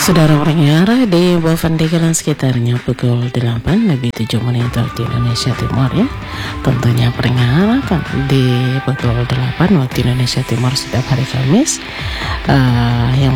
Saudara pendengar di Bavandika dan sekitarnya pukul 8 lebih 7 menit waktu Indonesia Timur ya. Tentunya pendengar di pukul 8 waktu Indonesia Timur setiap hari Kamis yang